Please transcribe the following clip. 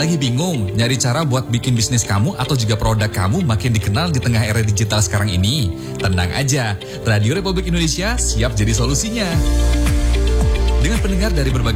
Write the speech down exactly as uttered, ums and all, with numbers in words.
Lagi bingung nyari cara buat bikin bisnis kamu atau juga produk kamu makin dikenal di tengah era digital sekarang ini? Tenang aja, Radio Republik Indonesia siap jadi solusinya. Dengan pendengar dari berbagai